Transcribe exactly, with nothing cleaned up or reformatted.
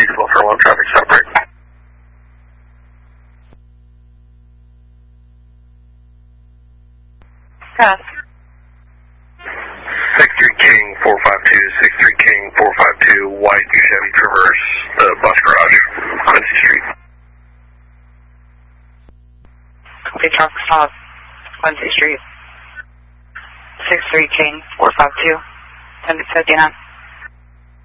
reasonable for one traffic stop break. Pass. six three King four five two, six three King four five two, white Chevy Traverse, the bus garage, Quincy Street. Copy, traffic stop, Quincy Street. six three King four five two, ten fifty-nine.